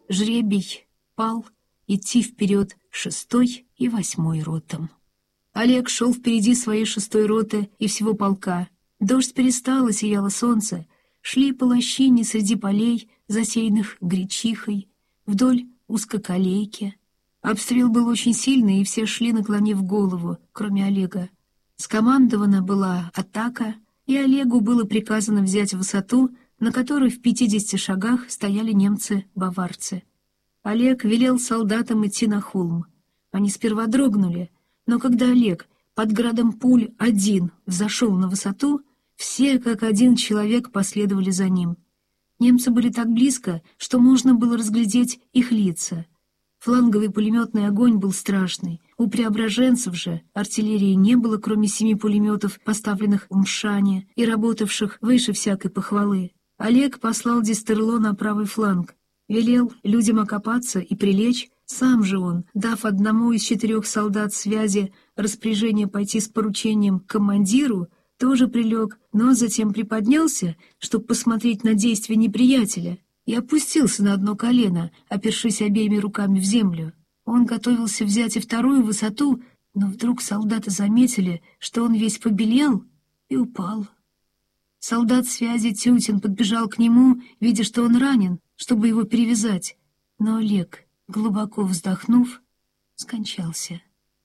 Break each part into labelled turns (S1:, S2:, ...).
S1: жребий пал идти вперед 6-й и 8-й ротам. Олег шел впереди своей 6-й роты и всего полка. Дождь перестал, и сияло солнце. Шли по лощине среди полей, засеянных гречихой, вдоль узкоколейки. Обстрел был очень сильный, и все шли, наклонив голову, кроме Олега. Скомандована была атака, и Олегу было приказано взять высоту, на которой в 50 шагах стояли немцы-баварцы. Олег велел солдатам идти на холм. Они сперва дрогнули, но когда Олег под градом пуль один взошел на высоту, все как один человек последовали за ним. Немцы были так близко, что можно было разглядеть их лица. Фланговый пулеметный огонь был страшный. У преображенцев же артиллерии не было, кроме 7 пулеметов, поставленных в Мшане и работавших выше всякой похвалы. Олег послал Дистерло на правый фланг, велел людям окопаться и прилечь. Сам же он, дав одному из 4 солдат связи распоряжение пойти с поручением к командиру, тоже прилег, но затем приподнялся, чтобы посмотреть на действия неприятеля, и опустился на одно колено, опершись обеими руками в землю. Он готовился взять и 2-ю высоту, но вдруг солдаты заметили, что он весь побелел, и упал. Солдат связи Тютин подбежал к нему, видя, что он ранен, чтобы его перевязать, но Олег, глубоко вздохнув, скончался.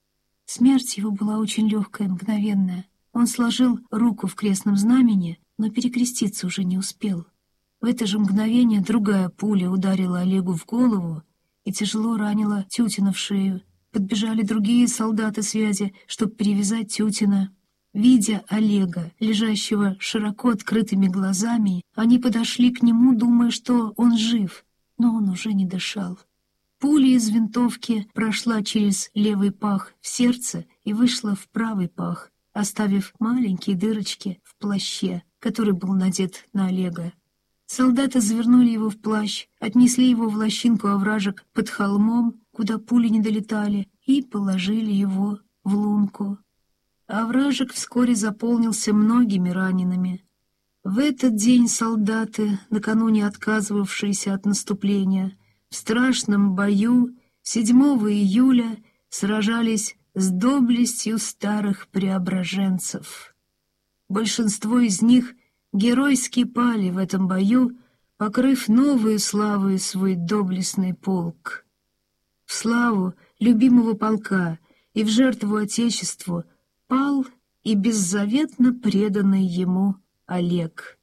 S1: Смерть его была очень легкая, мгновенная. Он сложил руку в крестном знамени, но перекреститься уже не успел. В это же мгновение другая пуля ударила Олегу в голову и тяжело ранила Тютина в шею. Подбежали другие солдаты связи, чтобы перевязать Тютина. Видя Олега, лежащего широко открытыми глазами, они подошли к нему, думая, что он жив, но он уже не дышал. Пуля из винтовки прошла через левый пах в сердце и вышла в правый пах, оставив маленькие дырочки в плаще, который был надет на Олега. Солдаты завернули его в плащ, отнесли его в лощинку овражек под холмом, куда пули не долетали, и положили его в лунку. Овражек вскоре заполнился многими ранеными. В этот день солдаты, накануне отказывавшиеся от наступления, в страшном бою 7 июля сражались с доблестью старых преображенцев. Большинство из них геройски пали в этом бою, покрыв новую славой свой доблестный полк. В славу любимого полка и в жертву Отечеству пал и беззаветно преданный ему Олег.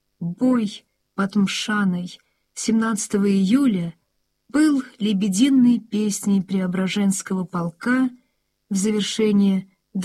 S1: Бой под Мшаной 17 июля был лебединой песней Преображенского полка в завершение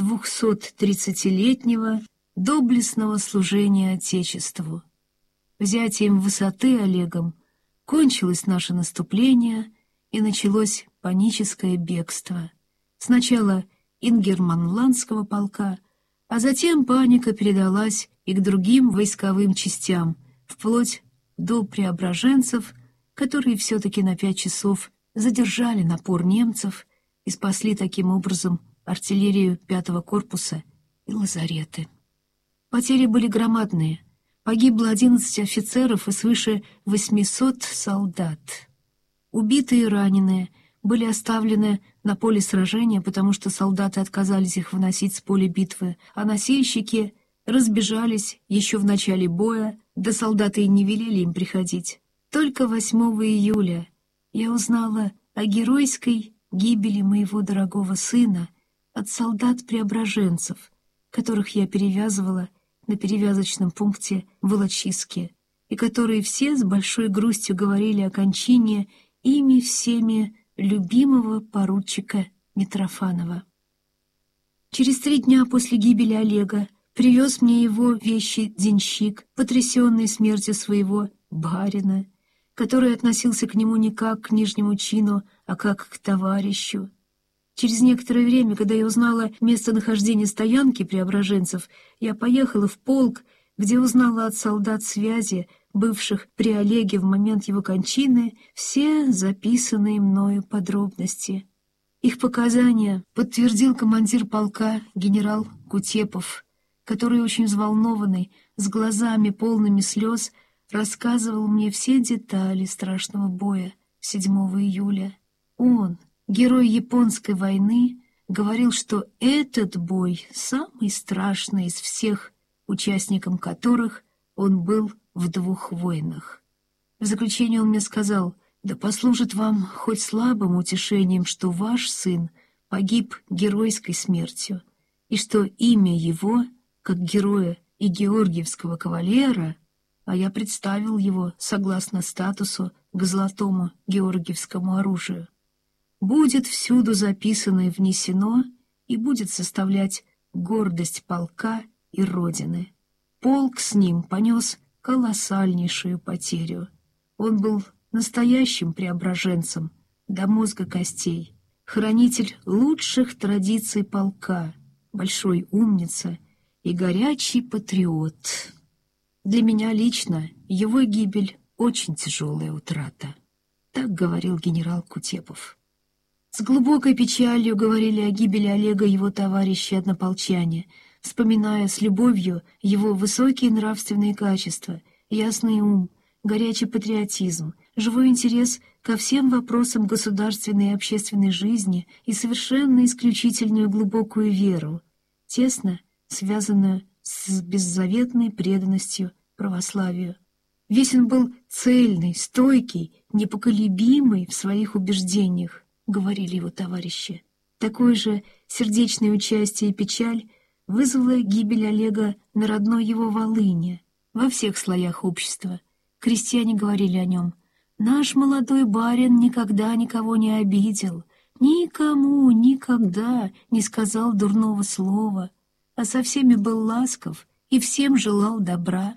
S1: 230-летнего доблестного служения Отечеству. Взятием высоты Олегом кончилось наше наступление и началось паническое бегство. Сначала Ингерманландского полка, а затем паника передалась и к другим войсковым частям, вплоть до преображенцев, которые все-таки на 5 часов задержали напор немцев и спасли таким образом артиллерию 5-го корпуса и лазареты. Потери были громадные. Погибло 11 офицеров и свыше 800 солдат. Убитые и раненые были оставлены на поле сражения, потому что солдаты отказались их выносить с поля битвы, а носильщики разбежались еще в начале боя, да солдаты и не велели им приходить. Только 8 июля я узнала о геройской гибели моего дорогого сына от солдат-преображенцев, которых я перевязывала на перевязочном пункте в Волочиске, и которые все с большой грустью говорили о кончине ими всеми любимого поручика Митрофанова. Через 3 дня после гибели Олега привез мне его вещи денщик, потрясенный смертью своего барина, который относился к нему не как к нижнему чину, а как к товарищу. Через некоторое время, когда я узнала местонахождение стоянки преображенцев, я поехала в полк, где узнала от солдат связи, бывших при Олеге в момент его кончины, все записанные мною подробности. Их показания подтвердил командир полка генерал Кутепов, который, очень взволнованный, с глазами полными слез, рассказывал мне все детали страшного боя 7 июля. Он, герой Японской войны, говорил, что этот бой самый страшный из всех, участником которых он был в 2 войнах. В заключение он мне сказал: «Да послужит вам хоть слабым утешением, что ваш сын погиб геройской смертью, и что имя его, как героя и георгиевского кавалера, а я представил его, согласно статусу, к золотому георгиевскому оружию, будет всюду записано и внесено, и будет составлять гордость полка и Родины. Полк с ним понес колоссальнейшую потерю. Он был настоящим преображенцем до мозга костей, хранитель лучших традиций полка, большой умница и горячий патриот. Для меня лично его гибель — очень тяжелая утрата», — так говорил генерал Кутепов. С глубокой печалью говорили о гибели Олега его товарищи-однополчане, вспоминая с любовью его высокие нравственные качества, ясный ум, горячий патриотизм, живой интерес ко всем вопросам государственной и общественной жизни и совершенно исключительную глубокую веру, тесно связанную с беззаветной преданностью православию. Весь он был цельный, стойкий, непоколебимый в своих убеждениях, говорили его товарищи. Такое же сердечное участие и печаль вызвала гибель Олега на родной его Волыне. Во всех слоях общества крестьяне говорили о нем: «Наш молодой барин никогда никого не обидел, никому никогда не сказал дурного слова, а со всеми был ласков и всем желал добра».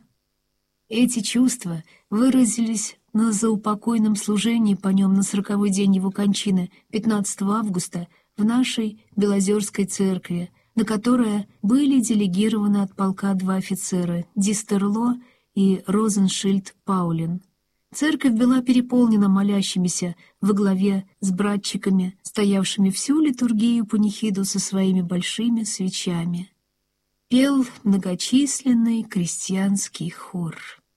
S1: Эти чувства выразились на заупокойном служении по нем на 40-й день его кончины, 15 августа, в нашей Белозерской церкви, на которое были делегированы от полка 2 офицера — Дистерло и Розеншильд Паулин. Церковь была переполнена молящимися во главе с братчиками, стоявшими всю литургию панихиду со своими большими свечами. Пел многочисленный крестьянский хор.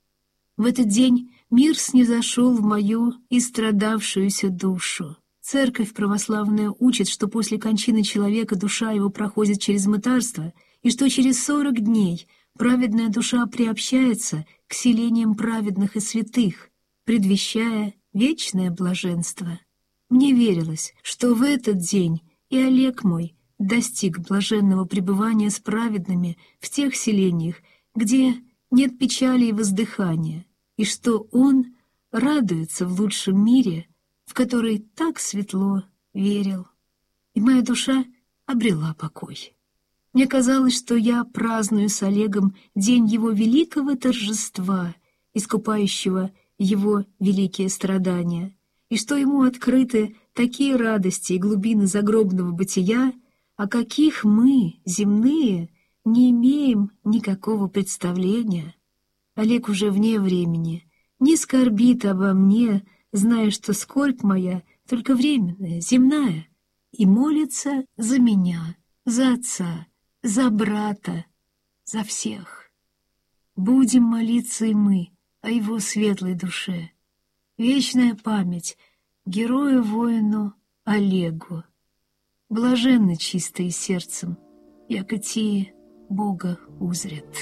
S1: В этот день мир снизошел в мою истрадавшуюся душу. Церковь православная учит, что после кончины человека душа его проходит через мытарство, и что через 40 дней праведная душа приобщается к селениям праведных и святых, предвещая вечное блаженство. Мне верилось, что в этот день и Олег мой достиг блаженного пребывания с праведными в тех селениях, где нет печали и воздыхания, и что он радуется в лучшем мире, в который так светло верил. И моя душа обрела покой. Мне казалось, что я праздную с Олегом день его великого торжества, искупающего его великие страдания, и что ему открыты такие радости и глубины загробного бытия, о каких мы, земные, не имеем никакого представления. Олег уже вне времени, не скорбит обо мне, зная, что скорбь моя только временная, земная, и молится за меня, за отца, за брата, за всех. Будем молиться и мы о его светлой душе. Вечная память герою-воину Олегу. Блаженны чистые сердцем, яко тие Бога узрят.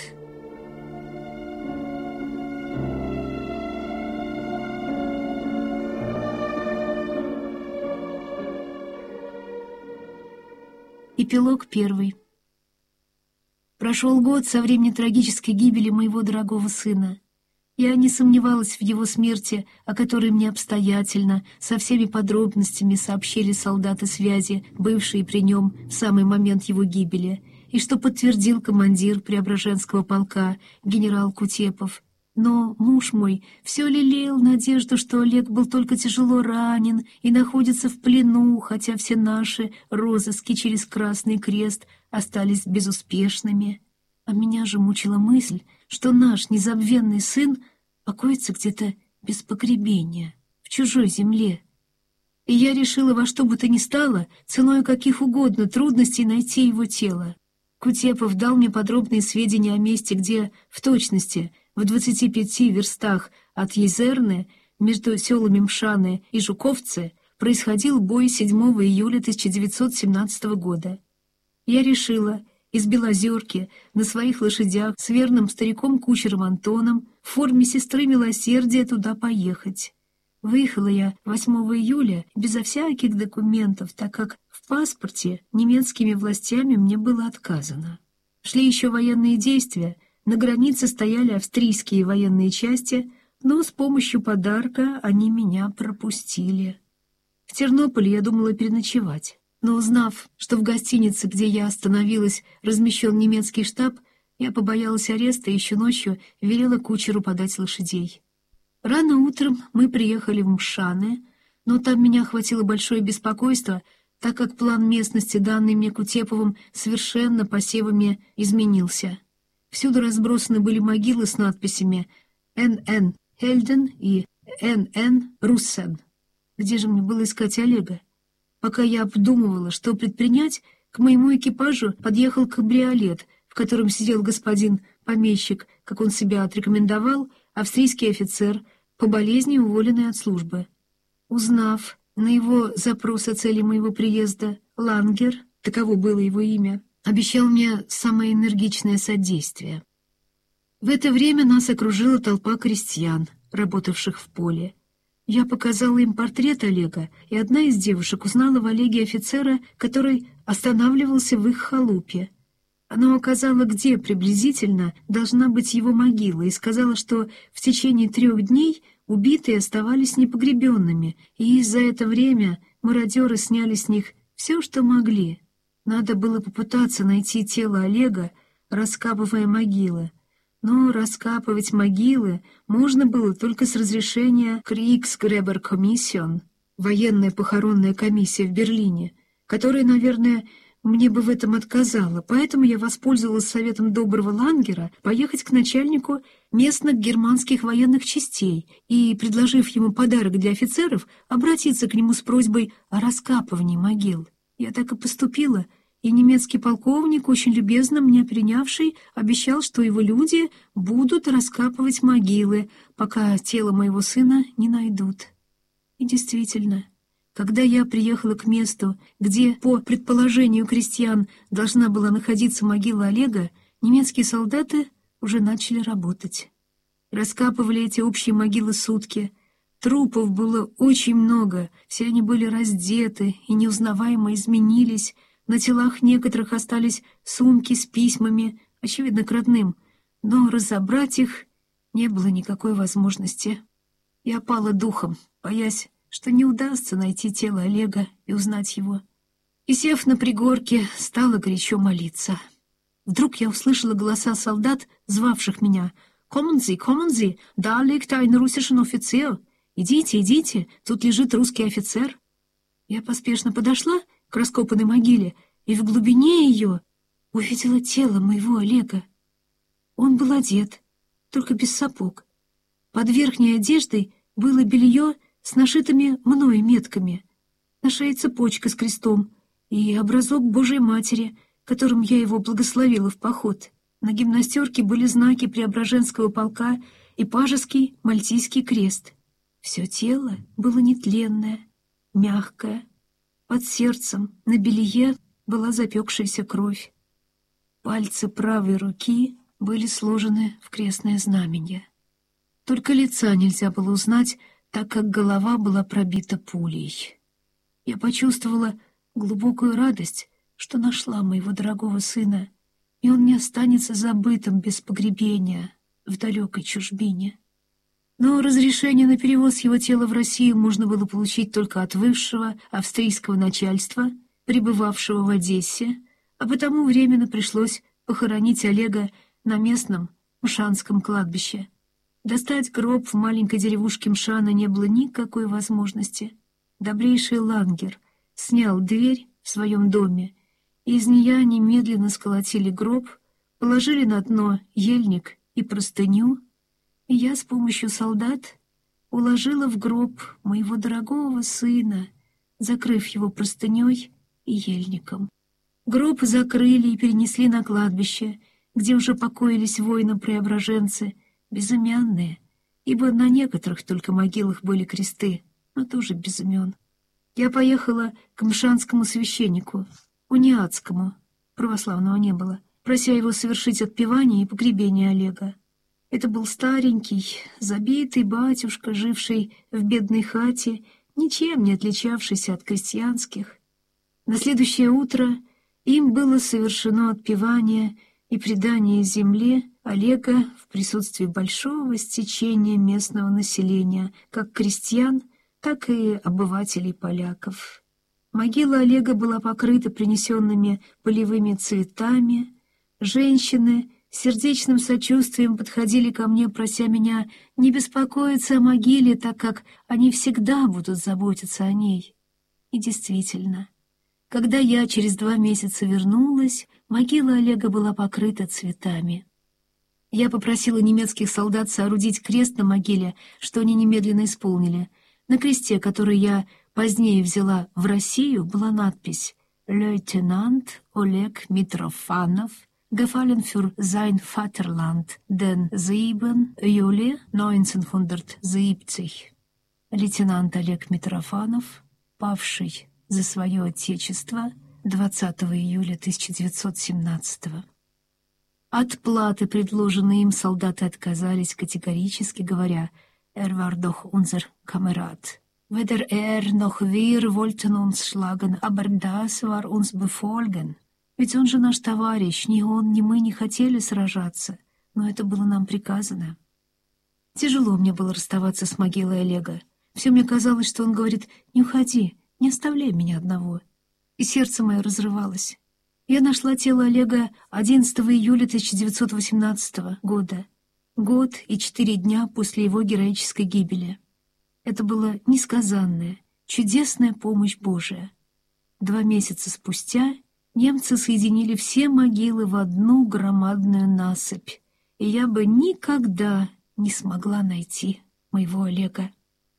S1: Эпилог 1. Прошел год со времени трагической гибели моего дорогого сына. Я не сомневалась в его смерти, о которой мне обстоятельно, со всеми подробностями сообщили солдаты связи, бывшие при нем в самый момент его гибели, и что подтвердил командир Преображенского полка генерал Кутепов. Но муж мой все лелеял надежду, что Олег был только тяжело ранен и находится в плену, хотя все наши розыски через Красный Крест остались безуспешными. А меня же мучила мысль, что наш незабвенный сын покоится где-то без погребения, в чужой земле. И я решила во что бы то ни стало, ценой каких угодно трудностей найти его тело. Кутепов дал мне подробные сведения о месте, где, в точности, в 25 верстах от Езерны, между селами Мшаны и Жуковцы происходил бой 7 июля 1917 года. Я решила из Белозерки на своих лошадях с верным стариком-кучером Антоном в форме сестры милосердия туда поехать. Выехала я 8 июля безо всяких документов, так как в паспорте немецкими властями мне было отказано. Шли еще военные действия, на границе стояли австрийские военные части, но с помощью подарка они меня пропустили. В Тернополе я думала переночевать, но узнав, что в гостинице, где я остановилась, размещен немецкий штаб, я побоялась ареста и еще ночью велела кучеру подать лошадей. Рано утром мы приехали в Мшаны, но там меня охватило большое беспокойство, так как план местности, данный мне Кутеповым, совершенно посевами изменился. Всюду разбросаны были могилы с надписями «Н.Н. Хельден» и «Н.Н. Руссен». Где же мне было искать Олега? Пока я обдумывала, что предпринять, к моему экипажу подъехал кабриолет, в котором сидел господин помещик, как он себя отрекомендовал, австрийский офицер, по болезни уволенный от службы. Узнав на его запрос о цели моего приезда, Лангер, таково было его имя, обещал мне самое энергичное содействие. В это время нас окружила толпа крестьян, работавших в поле. Я показала им портрет Олега, и одна из девушек узнала в Олеге офицера, который останавливался в их халупе. Она указала, где приблизительно должна быть его могила, и сказала, что в течение 3 дней убитые оставались непогребенными, и за это время мародеры сняли с них все, что могли. Надо было попытаться найти тело Олега, раскапывая могилы. Но раскапывать могилы можно было только с разрешения Kriegsgräberkommission, военная похоронная комиссия в Берлине, которая, наверное, мне бы в этом отказала, поэтому я воспользовалась советом доброго Лангера поехать к начальнику местных германских военных частей и, предложив ему подарок для офицеров, обратиться к нему с просьбой о раскапывании могил. Я так и поступила, и немецкий полковник, очень любезно меня принявший, обещал, что его люди будут раскапывать могилы, пока тело моего сына не найдут. И действительно, когда я приехала к месту, где, по предположению крестьян, должна была находиться могила Олега, немецкие солдаты уже начали работать. Раскапывали эти общие могилы сутки. Трупов было очень много, все они были раздеты и неузнаваемо изменились. На телах некоторых остались сумки с письмами, очевидно, к родным, но разобрать их не было никакой возможности. Я пала духом, боясь, что не удастся найти тело Олега и узнать его. И, сев на пригорке, стала горячо молиться. Вдруг я услышала голоса солдат, звавших меня. «Kommen Sie, da liegt ein russischen Offizier! Идите, идите, тут лежит русский офицер!» Я поспешно подошла к раскопанной могиле и в глубине ее увидела тело моего Олега. Он был одет, только без сапог. Под верхней одеждой было белье с нашитыми мною метками, на шее цепочка с крестом и образок Божией Матери, которым я его благословила в поход. На гимнастерке были знаки Преображенского полка и пажеский мальтийский крест. Все тело было нетленное, мягкое. Под сердцем на белье была запекшаяся кровь. Пальцы правой руки были сложены в крестное знамение. Только лица нельзя было узнать, так как голова была пробита пулей. Я почувствовала глубокую радость, что нашла моего дорогого сына, и он не останется забытым без погребения в далекой чужбине. Но разрешение на перевоз его тела в Россию можно было получить только от высшего австрийского начальства, пребывавшего в Одессе, а потому временно пришлось похоронить Олега на местном Мшанском кладбище. Достать гроб в маленькой деревушке Мшана не было никакой возможности. Добрейший Лангер снял дверь в своем доме, и из нее немедленно сколотили гроб, положили на дно ельник и простыню, и я с помощью солдат уложила в гроб моего дорогого сына, закрыв его простыней и ельником. Гроб закрыли и перенесли на кладбище, где уже покоились воины-преображенцы, безымянные, ибо на некоторых только могилах были кресты, но тоже без имен. Я поехала к мшанскому священнику, униатскому, православного не было, прося его совершить отпевание и погребение Олега. Это был старенький, забитый батюшка, живший в бедной хате, ничем не отличавшийся от крестьянских. На следующее утро им было совершено отпевание и предание земле Олега в присутствии большого стечения местного населения, как крестьян, так и обывателей поляков. Могила Олега была покрыта принесенными полевыми цветами. Женщины с сердечным сочувствием подходили ко мне, прося меня не беспокоиться о могиле, так как они всегда будут заботиться о ней. И действительно, когда я через 2 месяца вернулась, могила Олега была покрыта цветами. Я попросила немецких солдат соорудить крест на могиле, что они немедленно исполнили. На кресте, который я позднее взяла в Россию, была надпись «Лейтенант Олег Митрофанов, gefallen für sein Vaterland, den 7. Juli 1970». Лейтенант Олег Митрофанов, павший за свое отечество 20 июля 1917. От платы, предложенной им, солдаты отказались категорически, говоря: war doch unser Kamerad. Weder noch wir wollten uns schlagen, aber das war uns befolgen. Ведь он же наш товарищ, ни он, ни мы не хотели сражаться, но это было нам приказано. Тяжело мне было расставаться с могилой Олега. Все мне казалось, что он говорит: «Не уходи, не оставляй меня одного». И сердце мое разрывалось. Я нашла тело Олега 11 июля 1918 года, год и 4 дня после его героической гибели. Это была несказанная, чудесная помощь Божия. 2 месяца спустя немцы соединили все могилы в одну громадную насыпь, и я бы никогда не смогла найти моего Олега.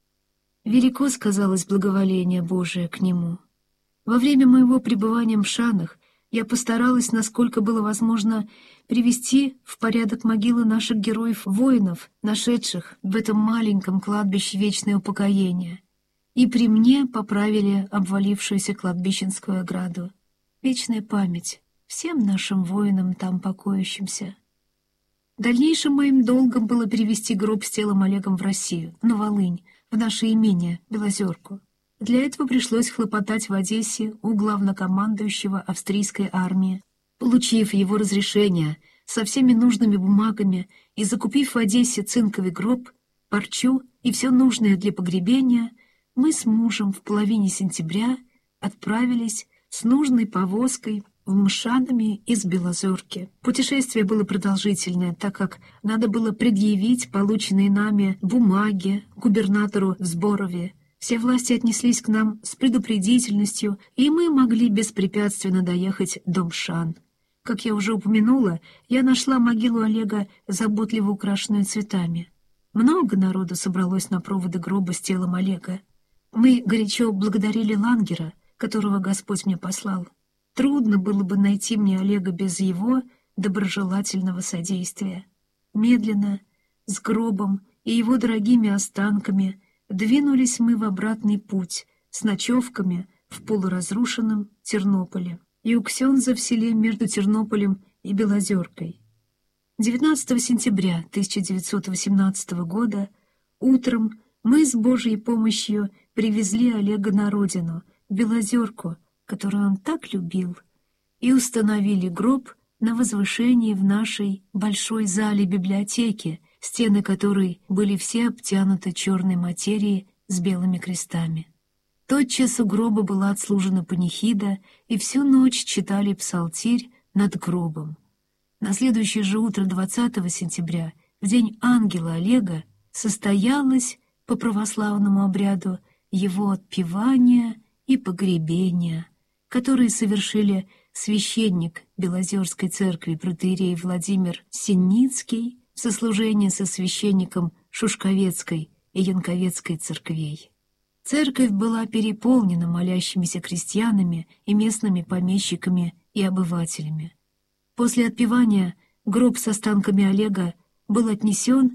S1: Велико сказалось благоволение Божие к нему. Во время моего пребывания в Мшанах я постаралась, насколько было возможно, привести в порядок могилы наших героев-воинов, нашедших в этом маленьком кладбище вечное упокоение, и при мне поправили обвалившуюся кладбищенскую ограду. Вечная память всем нашим воинам, там покоящимся. Дальнейшим моим долгом было перевести гроб с телом Олегом в Россию, на Волынь, в наше имение Белозерку. Для этого пришлось хлопотать в Одессе у главнокомандующего австрийской армии. Получив его разрешение со всеми нужными бумагами и закупив в Одессе цинковый гроб, парчу и все нужное для погребения, мы с мужем в половине сентября отправились с нужной повозкой в Мшанами из Белозерки. Путешествие было продолжительное, так как надо было предъявить полученные нами бумаги губернатору в Зборове. Все власти отнеслись к нам с предупредительностью, и мы могли беспрепятственно доехать до Мшан. Как я уже упомянула, я нашла могилу Олега, заботливо украшенную цветами. Много народу собралось на проводы гроба с телом Олега. Мы горячо благодарили Лангера, которого Господь мне послал. Трудно было бы найти мне Олега без его доброжелательного содействия. Медленно, с гробом и его дорогими останками двинулись мы в обратный путь с ночевками в полуразрушенном Тернополе и у ксенза в селе между Тернополем и Белозеркой. 19 сентября 1918 года утром мы с Божьей помощью привезли Олега на родину, в Белозерку, которую он так любил, и установили гроб на возвышении в нашей большой зале библиотеки, стены которой были все обтянуты черной материей с белыми крестами. Тотчас у гроба была отслужена панихида, и всю ночь читали псалтирь над гробом. На следующее же утро 20 сентября, в день ангела Олега, состоялось по православному обряду его отпевание и погребение, которые совершили священник Белозерской церкви протоиерей Владимир Синницкий в сослужении со священником Шушковецкой и Янковецкой церквей. Церковь была переполнена молящимися крестьянами и местными помещиками и обывателями. После отпевания гроб с останками Олега был отнесен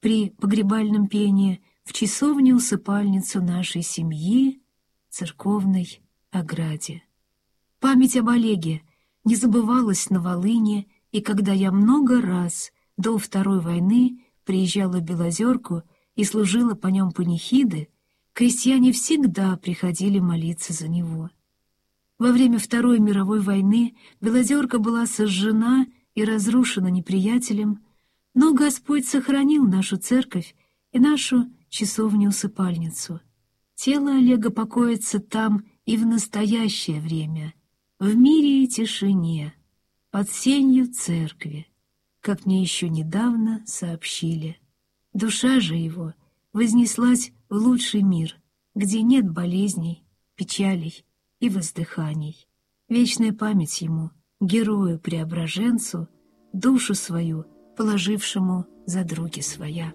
S1: при погребальном пении в часовню-усыпальницу нашей семьи, церковной ограде. Память об Олеге не забывалась на Волыне, и когда я много раз до Второй войны приезжала в Белозерку и служила по нем панихиды, крестьяне всегда приходили молиться за него. Во время Второй мировой войны Белозерка была сожжена и разрушена неприятелем, но Господь сохранил нашу церковь и нашу часовню-усыпальницу. Тело Олега покоится там и в настоящее время, в мире и тишине, под сенью церкви, как мне еще недавно сообщили. Душа же его вознеслась в лучший мир, где нет болезней, печалей и воздыханий. Вечная память ему, герою-преображенцу, душу свою положившему за други своя.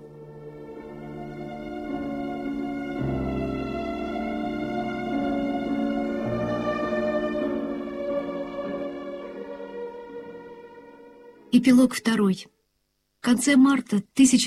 S1: Эпилог 2. В конце марта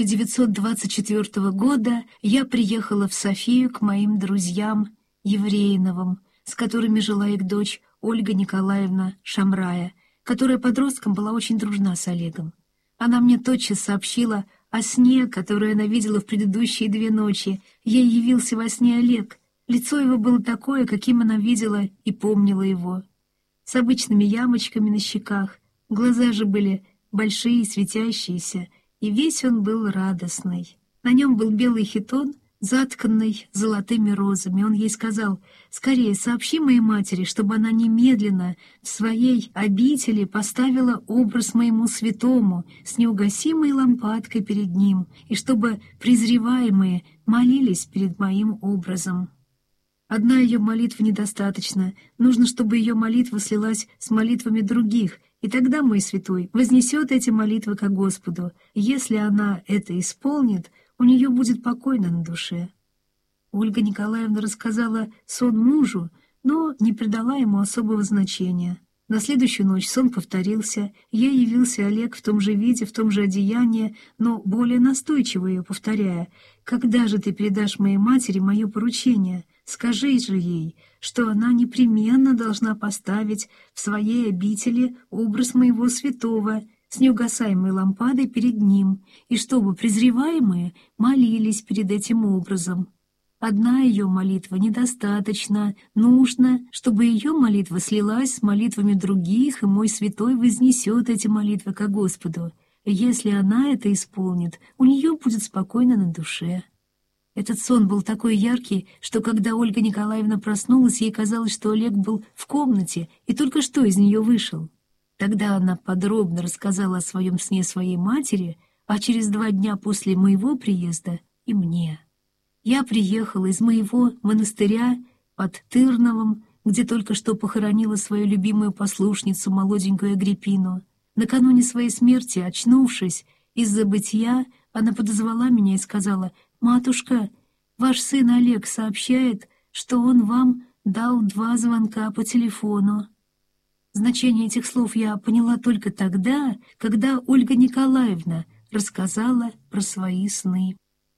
S1: 1924 года я приехала в Софию к моим друзьям Евреиновым, с которыми жила их дочь Ольга Николаевна Шамрая, которая подростком была очень дружна с Олегом. Она мне тотчас сообщила о сне, который она видела в предыдущие 2 ночи. Ей явился во сне Олег. Лицо его было такое, каким она видела и помнила его, с обычными ямочками на щеках. Глаза же были большие, светящиеся, и весь он был радостный. На нем был белый хитон, затканный золотыми розами. Он ей сказал: «Скорее сообщи моей матери, чтобы она немедленно в своей обители поставила образ моему святому с неугасимой лампадкой перед ним, и чтобы презреваемые молились перед моим образом». Одна ее молитва недостаточно. Нужно, чтобы ее молитва слилась с молитвами других, и тогда мой святой вознесет эти молитвы ко Господу. Если она это исполнит, у нее будет покойно на душе. Ольга Николаевна рассказала сон мужу, но не придала ему особого значения. На следующую ночь сон повторился, ей явился Олег в том же виде, в том же одеянии, но более настойчиво ее повторяя: «Когда же ты передашь моей матери мое поручение? Скажи же ей, что она непременно должна поставить в своей обители образ моего святого с неугасаемой лампадой перед ним, и чтобы презреваемые молились перед этим образом. Одна ее молитва недостаточно, нужно, чтобы ее молитва слилась с молитвами других, и мой святой вознесет эти молитвы ко Господу. Если она это исполнит, у нее будет спокойно на душе». Этот сон был такой яркий, что когда Ольга Николаевна проснулась, ей казалось, что Олег был в комнате и только что из нее вышел. Тогда она подробно рассказала о своем сне своей матери, а через 2 дня после моего приезда и мне. Я приехала из моего монастыря под Тырновом, где только что похоронила свою любимую послушницу, молоденькую Агриппину. Накануне своей смерти, очнувшись из забытья, она подозвала меня и сказала: «Матушка, ваш сын Олег сообщает, что он вам дал 2 звонка по телефону». Значение этих слов я поняла только тогда, когда Ольга Николаевна рассказала про свои сны.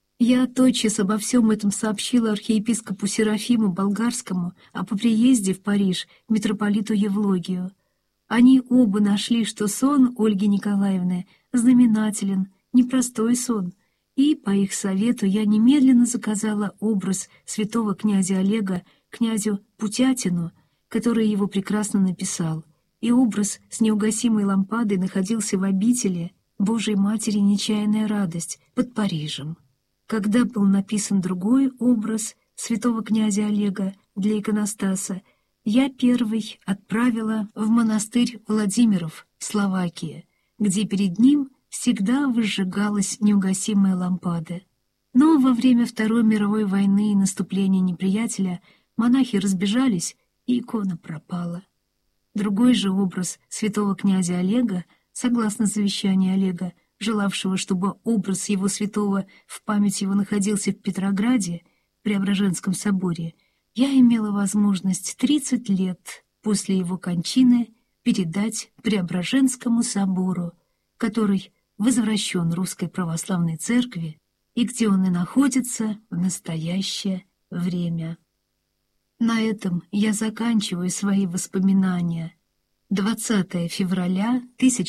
S1: Я тотчас обо всем этом сообщила архиепископу Серафиму Болгарскому, а по приезде в Париж митрополиту Евлогию. Они оба нашли, что сон Ольги Николаевны знаменателен, непростой сон, и, по их совету, я немедленно заказала образ святого князя Олега князю Путятину, который его прекрасно написал, и образ с неугасимой лампадой находился в обители Божией Матери Нечаянная Радость под Парижем. Когда был написан другой образ святого князя Олега для иконостаса, я первый отправила в монастырь Владимиров в Словакии, где перед ним всегда выжигалась неугасимая лампада. Но во время Второй мировой войны и наступления неприятеля монахи разбежались, и икона пропала. Другой же образ святого князя Олега, согласно завещанию Олега, желавшего, чтобы образ его святого в память его находился в Петрограде, в Преображенском соборе, я имела возможность 30 лет после его кончины передать Преображенскому собору, который возвращен Русской Православной Церкви и где он и находится в настоящее время. На этом я заканчиваю свои воспоминания. 20 февраля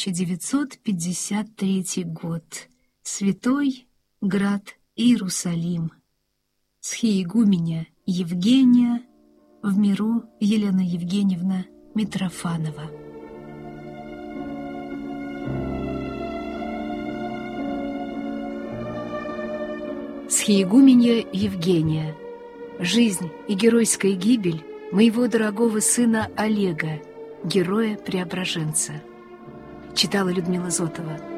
S1: 1953 год. Святой град Иерусалим. Схиегуменя Евгения, в миру Елена Евгеньевна Митрофанова. Схиегуменья Евгения. Жизнь и геройская гибель моего дорогого сына Олега, героя-преображенца. Читала Людмила Зотова.